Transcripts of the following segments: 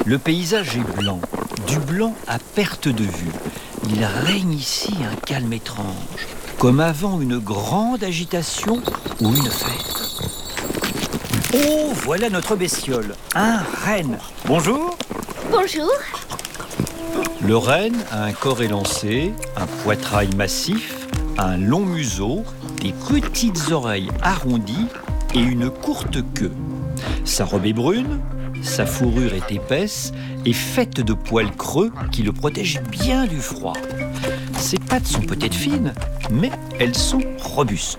Le paysage est blanc, du blanc à perte de vue. Il règne ici un calme étrange, comme avant une grande agitation ou une fête. Oh, voilà notre bestiole, un renne. Bonjour. Bonjour. Le renne a un corps élancé, un poitrail massif, un long museau, des petites oreilles arrondies et une courte queue. Sa robe est brune, sa fourrure est épaisse et faite de poils creux qui le protègent bien du froid. Ses pattes sont peut-être fines, mais elles sont robustes.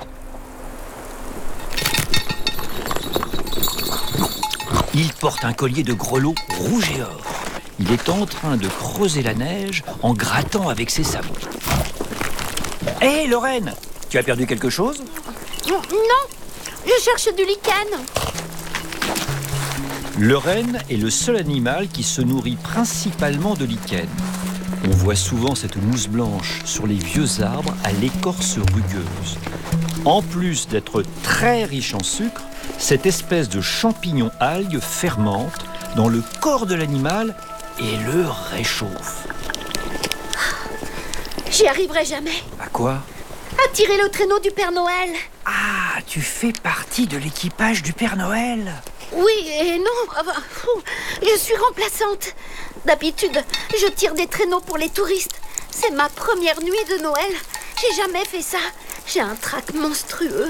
Il porte un collier de grelots rouge et or. Il est en train de creuser la neige en grattant avec ses sabots. Hé, Lorraine, tu as perdu quelque chose ? Non, je cherche du lichen. Le renne est le seul animal qui se nourrit principalement de lichen. On voit souvent cette mousse blanche sur les vieux arbres à l'écorce rugueuse. En plus d'être très riche en sucre, cette espèce de champignon algue fermente dans le corps de l'animal et le réchauffe. J'y arriverai jamais. À quoi ? À tirer le traîneau du Père Noël. Ah, tu fais partie de l'équipage du Père Noël ? Oui et non. Je suis remplaçante. D'habitude, je tire des traîneaux pour les touristes. C'est ma première nuit de Noël. J'ai jamais fait ça. J'ai un trac monstrueux.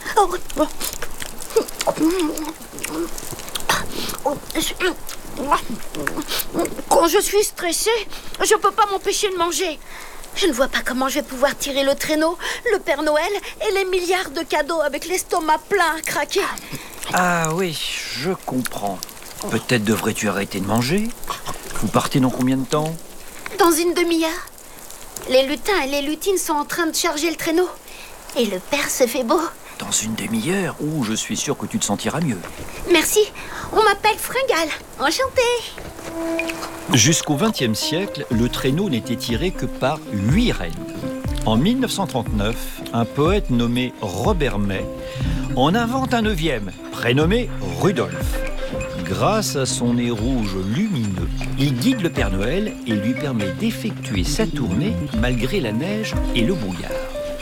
Quand je suis stressée, je peux pas m'empêcher de manger. Je ne vois pas comment je vais pouvoir tirer le traîneau, le Père Noël et les milliards de cadeaux avec l'estomac plein à craquer. Ah oui, je comprends. Peut-être devrais-tu arrêter de manger ? Vous partez dans combien de temps ? Dans une demi-heure. Les lutins et les lutines sont en train de charger le traîneau. Et le père se fait beau. Dans une demi-heure ? Ouh, je suis sûr que tu te sentiras mieux. Merci, on m'appelle Fringale. Enchantée. Jusqu'au XXe siècle, le traîneau n'était tiré que par 8 rennes. En 1939, un poète nommé Robert May en invente un 9e, prénommé Rudolf. Grâce à son nez rouge lumineux, il guide le Père Noël et lui permet d'effectuer sa tournée malgré la neige et le brouillard.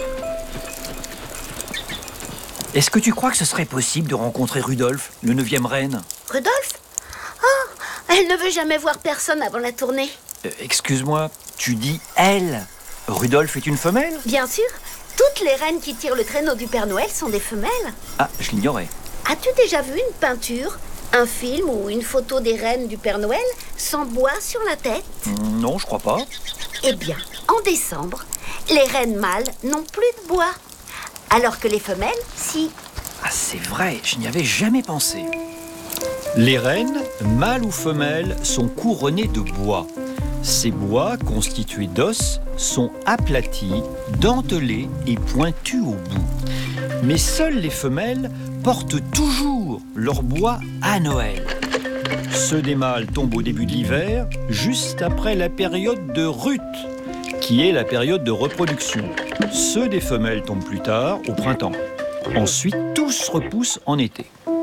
Est-ce que tu crois que ce serait possible de rencontrer Rudolf, le 9e reine ? Rudolf ? Oh, elle ne veut jamais voir personne avant la tournée. Excuse-moi, tu dis « elle ». Rudolf est une femelle ? Bien sûr, toutes les reines qui tirent le traîneau du Père Noël sont des femelles. Ah, je l'ignorais. As-tu déjà vu une peinture, un film ou une photo des reines du Père Noël sans bois sur la tête ? Non, je crois pas. Eh bien, en décembre, les reines mâles n'ont plus de bois. Alors que les femelles, si. Ah, c'est vrai, je n'y avais jamais pensé. Les reines, mâles ou femelles, sont couronnées de bois. Ces bois, constitués d'os, sont aplatis, dentelés et pointus au bout. Mais seules les femelles portent toujours leur bois à Noël. Ceux des mâles tombent au début de l'hiver, juste après la période de rut, qui est la période de reproduction. Ceux des femelles tombent plus tard, au printemps. Ensuite, tous repoussent en été.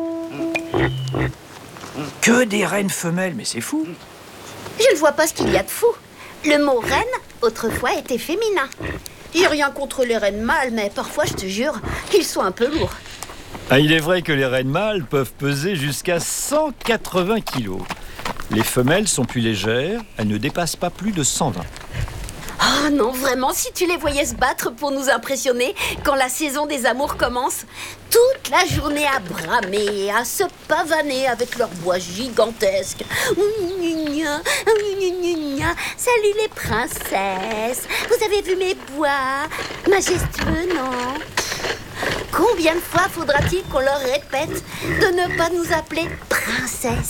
Que des reines femelles, mais c'est fou. Je ne vois pas ce qu'il y a de fou. Le mot reine, autrefois, était féminin. J'ai rien contre les reines mâles, mais parfois, je te jure, ils sont un peu lourds. Ah, il est vrai que les reines mâles peuvent peser jusqu'à 180 kilos. Les femelles sont plus légères, elles ne dépassent pas plus de 120. Oh non, vraiment, si tu les voyais se battre pour nous impressionner quand la saison des amours commence, toute la journée à bramer, à se pavaner avec leurs bois gigantesques. Salut les princesses, vous avez vu mes bois majestueux, non ? Combien de fois faudra-t-il qu'on leur répète de ne pas nous appeler princesses ?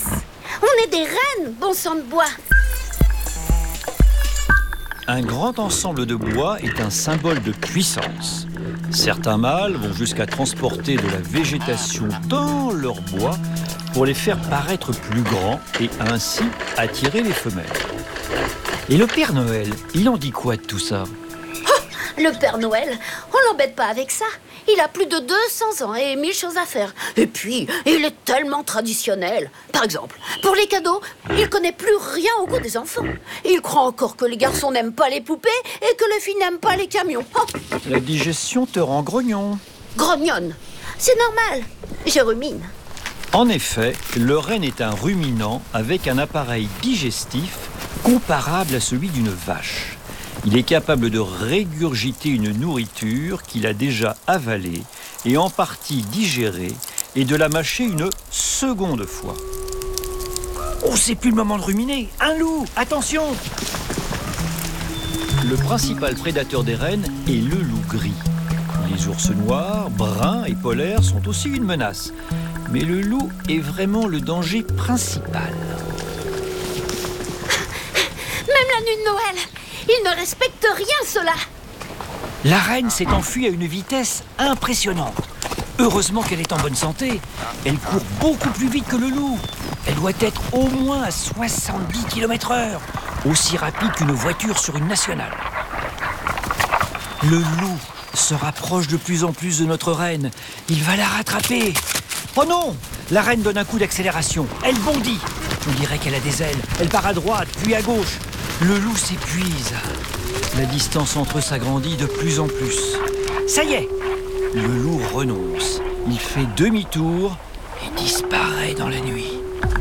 On est des reines, bon sang de bois. Un grand ensemble de bois est un symbole de puissance. Certains mâles vont jusqu'à transporter de la végétation dans leurs bois pour les faire paraître plus grands et ainsi attirer les femelles. Et le Père Noël, il en dit quoi de tout ça ? Le Père Noël, on l'embête pas avec ça. Il a plus de 200 ans et 1000 choses à faire. Et puis, il est tellement traditionnel. Par exemple, pour les cadeaux, il connaît plus rien au goût des enfants. Il croit encore que les garçons n'aiment pas les poupées et que les filles n'aiment pas les camions. Oh, La digestion te rend grognon. grognonne. C'est normal. Je rumine. En effet, le renne est un ruminant avec un appareil digestif comparable à celui d'une vache. Il est capable de régurgiter une nourriture qu'il a déjà avalée et en partie digérée et de la mâcher une seconde fois. Oh, c'est plus le moment de ruminer. Un loup, attention! Le principal prédateur des rennes est le loup gris. Les ours noirs, bruns et polaires sont aussi une menace. Mais le loup est vraiment le danger principal. Même la nuit de Noël, il ne respecte rien, cela. La reine s'est enfuie à une vitesse impressionnante. Heureusement qu'elle est en bonne santé. Elle court beaucoup plus vite que le loup. Elle doit être au moins à 70 km/h, aussi rapide qu'une voiture sur une nationale. Le loup se rapproche de plus en plus de notre reine. Il va la rattraper. Oh non! La reine donne un coup d'accélération. Elle bondit. On dirait qu'elle a des ailes. Elle part à droite, puis à gauche. Le loup s'épuise. La distance entre eux s'agrandit de plus en plus. Ça y est! Le loup renonce. Il fait demi-tour et disparaît dans la nuit.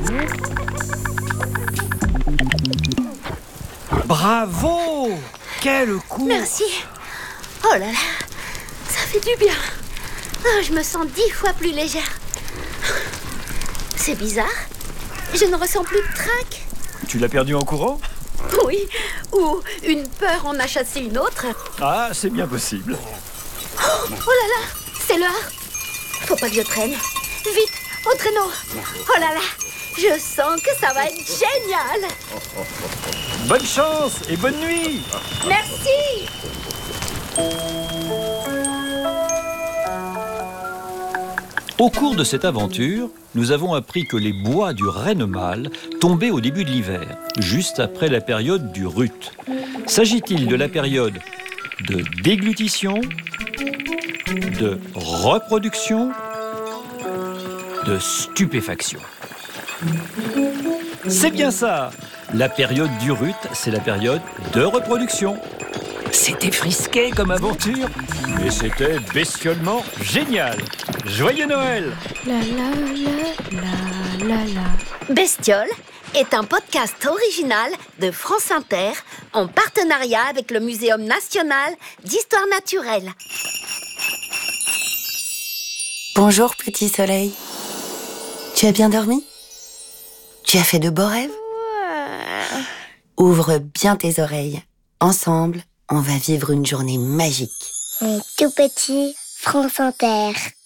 Bravo! Quel coup! Merci. Oh là là, ça fait du bien. Oh, je me sens 10 fois plus légère. C'est bizarre. Je ne ressens plus de trac. Tu l'as perdu en courant? Oui, ou une peur en a chassé une autre. Ah, c'est bien possible. Oh là là, c'est l'heure. Faut pas que je traîne. Vite, au traîneau. Oh là là, je sens que ça va être génial. Bonne chance et bonne nuit! Merci. Au cours de cette aventure, nous avons appris que les bois du renne mâle tombaient au début de l'hiver, juste après la période du rut. S'agit-il de la période de déglutition, de reproduction, de stupéfaction? C'est bien ça! La période du rut, c'est la période de reproduction. C'était frisqué comme aventure, mais c'était bestiolement génial. Joyeux Noël! La la la la la la. Bestiole est un podcast original de France Inter en partenariat avec le Muséum national d'histoire naturelle. Bonjour petit soleil. Tu as bien dormi? Tu as fait de beaux rêves? Ouvre bien tes oreilles. Ensemble, on va vivre une journée magique. Mon tout petit France Inter.